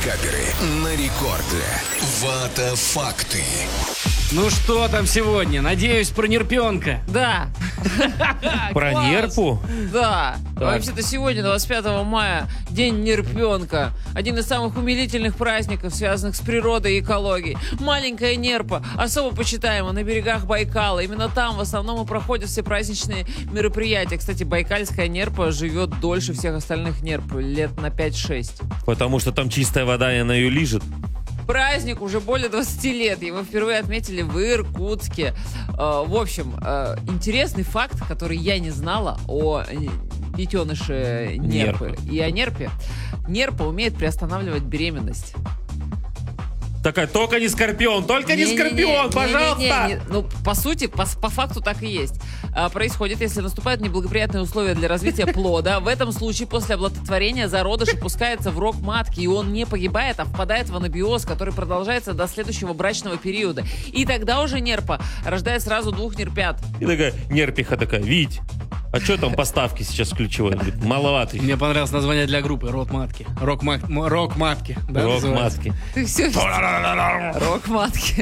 Каперы на рекорде. Вата факты. Ну что там сегодня? Надеюсь, про нерпенка. Да. Про Класс. нерпу? Да. Так. Вообще-то сегодня, 25 мая, День нерпенка. Один из самых умилительных праздников, связанных с природой и экологией. Маленькая нерпа особо почитаема на берегах Байкала. Именно там в основном и проходят все праздничные мероприятия. Кстати, байкальская нерпа живет дольше всех остальных нерп, лет на 5-6. Потому что там чистая вода, и она ее лижет. Праздник уже более 20 лет. Его впервые отметили в Иркутске. В общем, интересный факт, который я не знала о детеныше нерпы. И о нерпе. Нерпа умеет приостанавливать беременность. Такая, только не скорпион, только не скорпион, пожалуйста! Ну, по сути, по факту так и есть. Происходит, если наступают неблагоприятные условия для развития плода. В этом случае после оплодотворения зародыш опускается в рог матки, и он не погибает, а впадает в анабиоз, который продолжается до следующего брачного периода. И тогда уже нерпа рождает сразу 2 нерпят. И такая нерпиха такая, Вить, а что там поставки сейчас ключевые? Говорит, маловато. Мне понравилось название для группы. Рок матки. Рок матки. Да, Рок называется? матки. Ты все рог матки.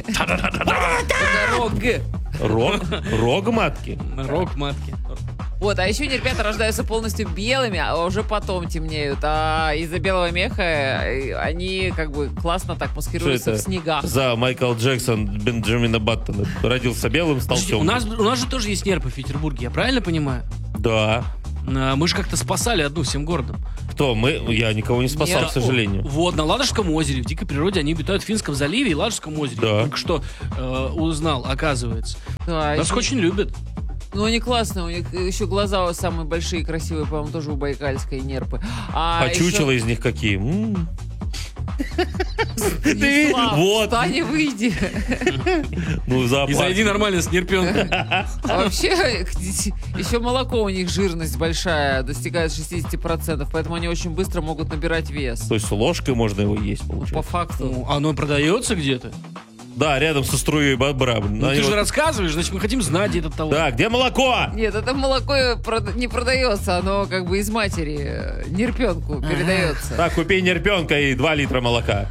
Рог матки. Рок матки. Вот, а еще нерпята рождаются полностью белыми, а уже потом темнеют. А из-за белого меха они как бы классно так Что маскируются в это снегах. за Майкл Джексон Бенджамина Баттона? Родился белым, стал Подожди, у темным. нас же тоже есть нерпы в Петербурге, я правильно понимаю? Да. Мы же как-то спасали одну всем городом. Кто? Мы? Я никого не спасал, Нет. к сожалению. Вот, на Ладожском озере, в дикой природе, они обитают в Финском заливе и Ладожском озере. Да. Только что узнал, оказывается. Да, Нас их очень любят. ну, они классные, у них еще глаза самые большие, красивые, по-моему, тоже у байкальской нерпы. А чучела из них какие? Ты Вот. Встань и выйди. Ну, И зоопарк. зайди нормально с нерпенком. А вообще, еще молоко у них жирность большая, достигает 60%, поэтому они очень быстро могут набирать вес. То есть ложкой можно его есть, По получается? факту. Ну, оно продается где-то? Да, рядом со струей бобра. Ну, ты же рассказываешь, значит, мы хотим знать, где этот товар. Да, где молоко? Нет, это молоко не продается, оно как бы из матери нерпенку передается. Так, купи нерпенка и 2 литра молока.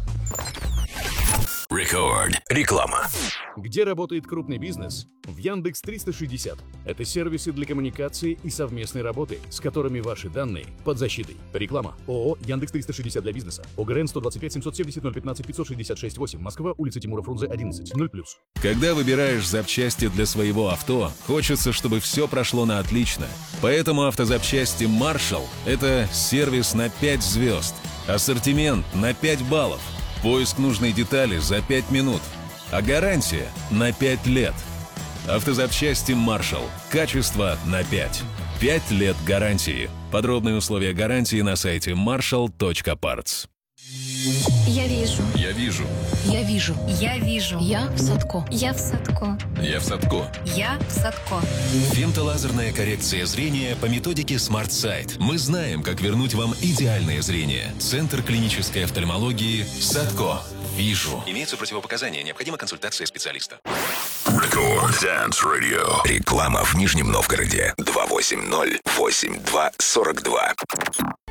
Рекорд. Реклама. Где работает крупный бизнес? В Яндекс 360. Это сервисы для коммуникации и совместной работы, с которыми ваши данные под защитой. Реклама. ООО Яндекс 360 для бизнеса. ОГРН 125 770 015 566 8. Москва, улица Тимура Фрунзе 11. 0+. Когда выбираешь запчасти для своего авто, хочется, чтобы все прошло на отлично. Поэтому автозапчасти Marshall – это сервис на 5 звезд. Ассортимент на 5 баллов. Поиск нужной детали за 5 минут. А гарантия на 5 лет. Автозапчасти Marshall. Качество на 5. 5 лет гарантии. Подробные условия гарантии на сайте marshall.parts. Я вижу. Я вижу. Я вижу. Я вижу. Я в Садко. Я в Садко. Я в Садко. Я в Садко. Фемтолазерная коррекция зрения по методике Smart Sight. Мы знаем, как вернуть вам идеальное зрение. Центр клинической офтальмологии Садко. Вижу. Имеются противопоказания. Необходима консультация специалиста. Рекорд Dance Radio. Реклама в Нижнем Новгороде. 280-82-42.